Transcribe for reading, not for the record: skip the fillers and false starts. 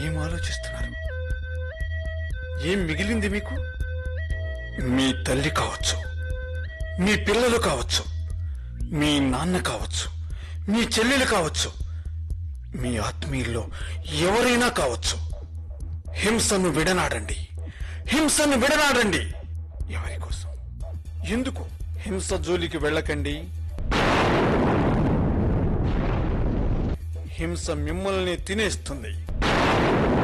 ఏం ఆలోచిస్తున్నారు? ఏం మిగిలింది మీకు? మీ తల్లి కావచ్చు, మీ పిల్లలు కావచ్చు, మీ నాన్న కావచ్చు, మీ చెల్లెలు కావచ్చు, మీ ఆత్మీయుల్లో ఎవరైనా కావచ్చు. హింసను విడనాడండి, హింసను విడనాడండి. ఎవరి కోసం, ఎందుకు? హింస జోలికి వెళ్ళకండి. హింస మిమ్మల్ని తినేస్తుంది.